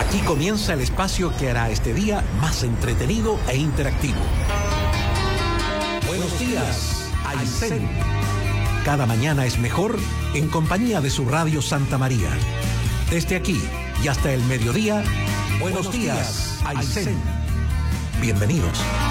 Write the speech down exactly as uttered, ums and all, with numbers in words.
Aquí comienza el espacio que hará este día más entretenido e interactivo. Buenos días, Aysén. Cada mañana es mejor en compañía de su radio Santa María. Desde aquí y hasta el mediodía, buenos días, Aysén. Bienvenidos.